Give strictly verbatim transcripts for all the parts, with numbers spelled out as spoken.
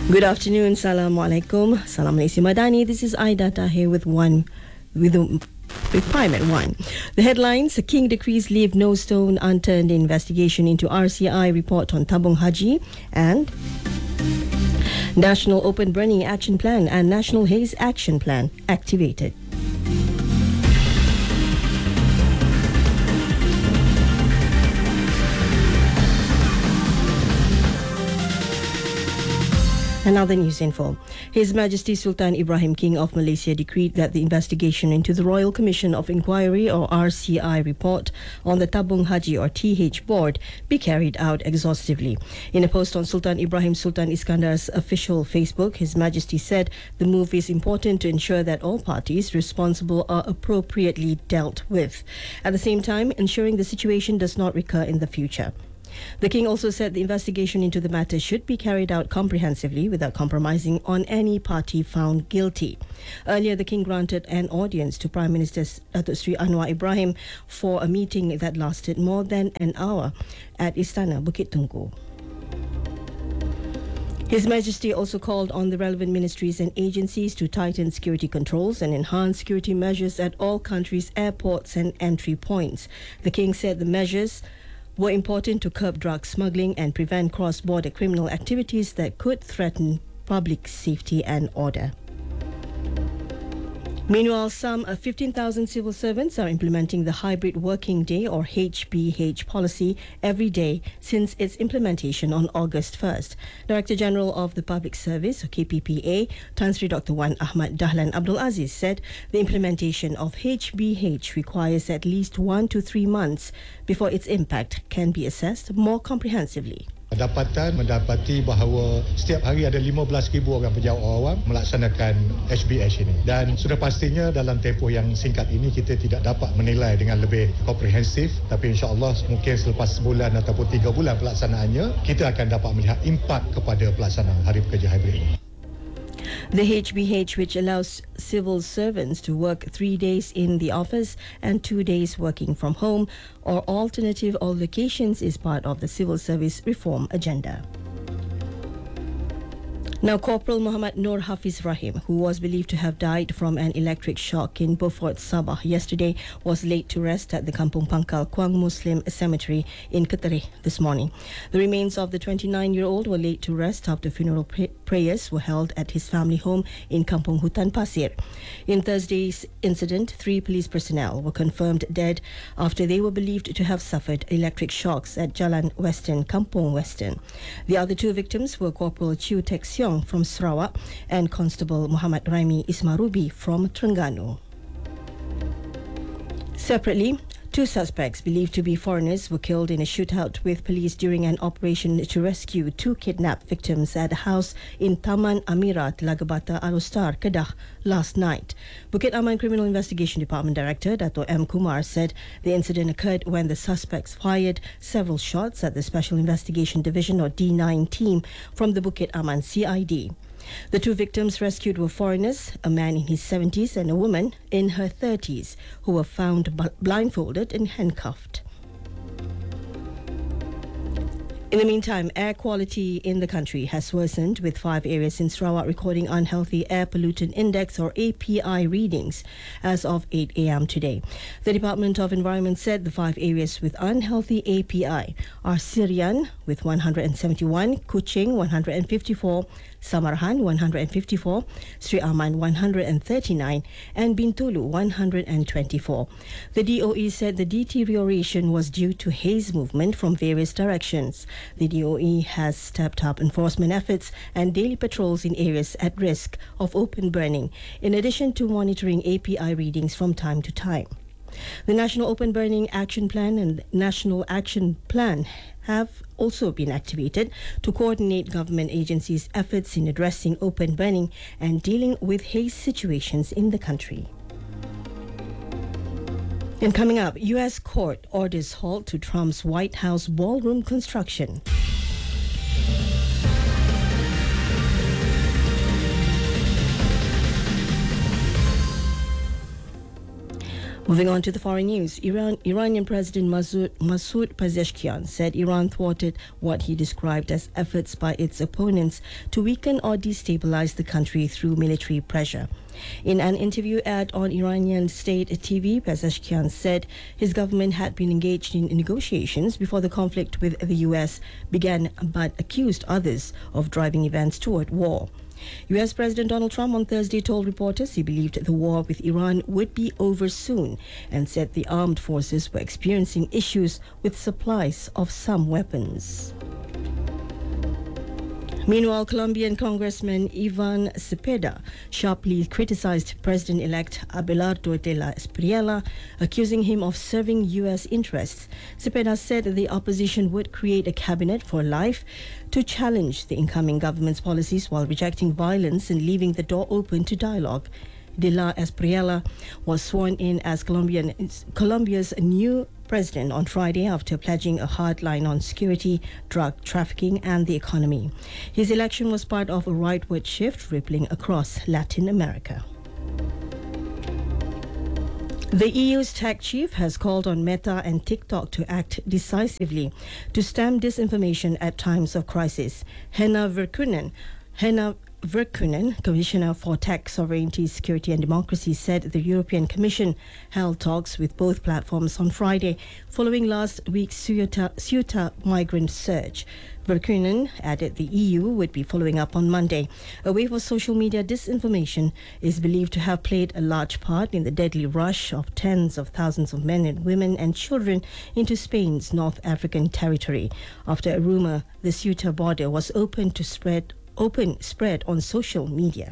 Good afternoon, Assalamualaikum. Salam Malaysia Madani. This is Aida Tahir with one, with a, with Prime at one. The headlines: the King decrees leave no stone unturned in investigation into R C I report on Tabung Haji, and National Open Burning Action Plan and National Haze Action Plan activated. Another news info. His Majesty Sultan Ibrahim King of Malaysia decreed that the investigation into the Royal Commission of Inquiry or R C I report on the Tabung Haji or T H board be carried out exhaustively. In a post on Sultan Ibrahim Sultan Iskandar's official Facebook, His Majesty said the move is important to ensure that all parties responsible are appropriately dealt with. At the same time, ensuring the situation does not recur in the future. The King also said the investigation into the matter should be carried out comprehensively without compromising on any party found guilty. Earlier, the King granted an audience to Prime Minister Datuk Seri Anwar Ibrahim for a meeting that lasted more than an hour at Istana Bukit Tungku. His Majesty also called on the relevant ministries and agencies to tighten security controls and enhance security measures at all countries' airports and entry points. The King said the measures were important to curb drug smuggling and prevent cross-border criminal activities that could threaten public safety and order. Meanwhile, some uh, fifteen thousand civil servants are implementing the Hybrid Working Day or H B H policy every day since its implementation on August first. Director General of the Public Service, or K P P A, Tan Sri Doctor Wan Ahmad Dahlan Abdul Aziz said the implementation of H B H requires at least one to three months before its impact can be assessed more comprehensively. Dapatan mendapati bahawa setiap hari ada lima belas ribu orang pejabat awam melaksanakan H B H ini, dan sudah pastinya dalam tempoh yang singkat ini kita tidak dapat menilai dengan lebih komprehensif, tapi insya-Allah mungkin selepas sebulan ataupun tiga bulan pelaksanaannya kita akan dapat melihat impak kepada pelaksanaan Hari Pekerja Hybrid ini. The H B H, which allows civil servants to work three days in the office and two days working from home or alternative or locations, is part of the civil service reform agenda. Now, Corporal Muhammad Nur Hafiz Rahim, who was believed to have died from an electric shock in Beaufort, Sabah yesterday, was laid to rest at the Kampung Pangkal Kuang Muslim Cemetery in Ketereh this morning. The remains of the twenty-nine-year-old were laid to rest after funeral pray- prayers were held at his family home in Kampung Hutan Pasir. In Thursday's incident, three police personnel were confirmed dead after they were believed to have suffered electric shocks at Jalan Western, Kampung Western. The other two victims were Corporal Chiu Tek Siong from Sarawak and Constable Muhammad Raimi Ismarubi from Terengganu. Separately, two suspects believed to be foreigners were killed in a shootout with police during an operation to rescue two kidnapped victims at a house in Taman Amira, Telaga Bata, Arustar, Kedah last night. Bukit Aman Criminal Investigation Department Director Dato' M. Kumar said the incident occurred when the suspects fired several shots at the Special Investigation Division or D nine team from the Bukit Aman C I D. The two victims rescued were foreigners, a man in his seventies and a woman in her thirties, who were found blindfolded and handcuffed. In the meantime, air quality in the country has worsened, with five areas in Sarawak recording unhealthy air pollutant index or A P I readings as of eight a.m. today. The Department of Environment said the five areas with unhealthy A P I are Sirian with one hundred seventy-one, Kuching one hundred fifty-four, Samarhan one hundred fifty-four, Sri Aman one hundred thirty-nine and Bintulu one hundred twenty-four. The D O E said the deterioration was due to haze movement from various directions. The D O E has stepped up enforcement efforts and daily patrols in areas at risk of open burning, in addition to monitoring A P I readings from time to time. The National Open Burning Action Plan and National Action Plan have also been activated to coordinate government agencies' efforts in addressing open burning and dealing with haze situations in the country. And coming up, U S court orders halt to Trump's White House ballroom construction. Moving on to the foreign news, Iran, Iranian President Masoud, Masoud Pezeshkian said Iran thwarted what he described as efforts by its opponents to weaken or destabilize the country through military pressure. In an interview aired on Iranian state T V, Pezeshkian said his government had been engaged in negotiations before the conflict with the U S began, but accused others of driving events toward war. U S President Donald Trump on Thursday told reporters he believed the war with Iran would be over soon and said the armed forces were experiencing issues with supplies of some weapons. Meanwhile, Colombian Congressman Ivan Cepeda sharply criticized President-elect Abelardo de la Espriella, accusing him of serving U S interests. Cepeda said the opposition would create a cabinet for life to challenge the incoming government's policies while rejecting violence and leaving the door open to dialogue. De la Espriella was sworn in as Colombian, Colombia's new president on Friday after pledging a hard line on security, drug trafficking and the economy. His election was part of a rightward shift rippling across Latin America. The E U's tech chief has called on Meta and TikTok to act decisively to stem disinformation at times of crisis. Henna Virkkunen, Henna Virkkunen, Commissioner for Tech, Sovereignty, Security and Democracy, said the European Commission held talks with both platforms on Friday following last week's Ceuta, Ceuta migrant surge. Virkkunen added the E U would be following up on Monday. A wave of social media disinformation is believed to have played a large part in the deadly rush of tens of thousands of men and women and children into Spain's North African territory after a rumor the Ceuta border was open to spread open spread on social media.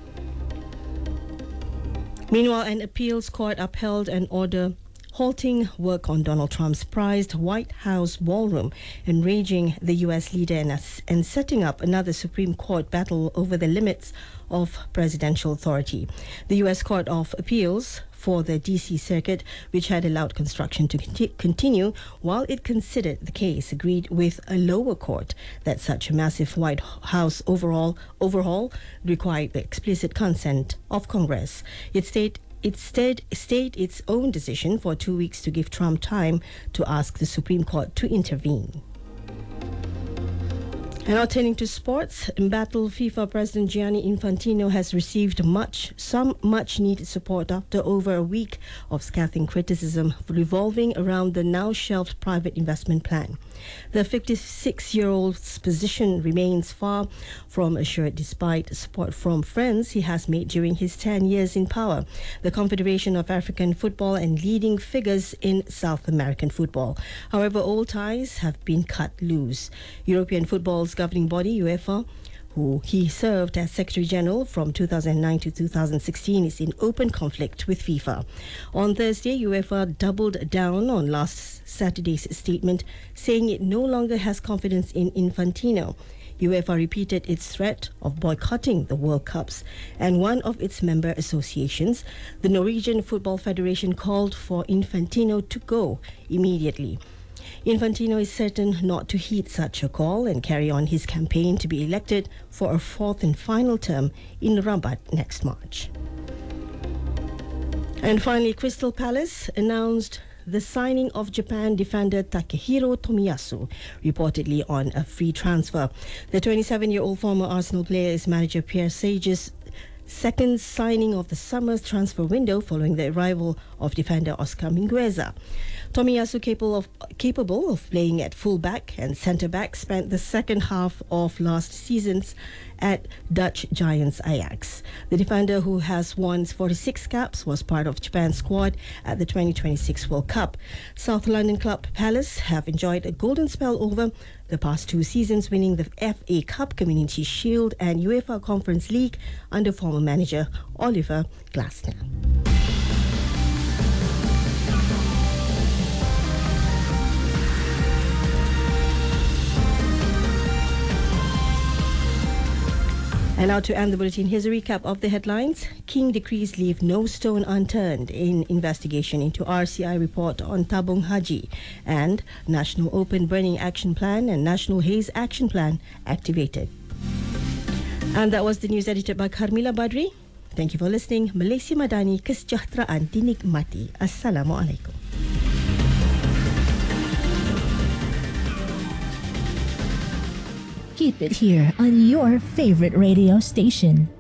Meanwhile, an appeals court upheld an order halting work on Donald Trump's prized White House ballroom, enraging the U S leader and, and setting up another Supreme Court battle over the limits of presidential authority. The U S Court of Appeals for the D C Circuit, which had allowed construction to conti- continue while it considered the case, agreed with a lower court that such a massive White House overall overhaul required the explicit consent of Congress. It stayed It stayed, stayed its own decision for two weeks to give Trump time to ask the Supreme Court to intervene. And now turning to sports, embattled FIFA President Gianni Infantino has received much, some much-needed support after over a week of scathing criticism revolving around the now-shelved private investment plan. The fifty-six-year-old's position remains far from assured despite support from friends he has made during his ten years in power, the Confederation of African Football and leading figures in South American football. However, all ties have been cut loose. European football's governing body, UEFA, who he served as Secretary General from two thousand nine to two thousand sixteen, is in open conflict with FIFA. On Thursday, UEFA doubled down on last Saturday's statement, saying it no longer has confidence in Infantino. UEFA repeated its threat of boycotting the World Cups, and one of its member associations, the Norwegian Football Federation, called for Infantino to go immediately. Infantino is certain not to heed such a call and carry on his campaign to be elected for a fourth and final term in Rabat next March. And finally, Crystal Palace announced the signing of Japan defender Takehiro Tomiyasu, reportedly on a free transfer. The twenty-seven-year-old former Arsenal player is manager Pierre Sage's second signing of the summer's transfer window following the arrival of defender Oscar Mingueza. Tomiyasu, capable of, capable of playing at full-back and centre-back, spent the second half of last season's at Dutch giants Ajax. The defender, who has won forty-six caps, was part of Japan's squad at the twenty twenty-six World Cup. South London club Palace have enjoyed a golden spell over the past two seasons, winning the F A Cup, Community Shield and UEFA Conference League under former manager Oliver Glasner. And now to end the bulletin, here's a recap of the headlines. King decrees leave no stone unturned in investigation into R C I report on Tabung Haji, and National Open Burning Action Plan and National Haze Action Plan activated. And that was the news edited by Carmila Badri. Thank you for listening. Malaysia Madani, kesejahteraan dinikmati. Assalamualaikum. Keep it here on your favorite radio station.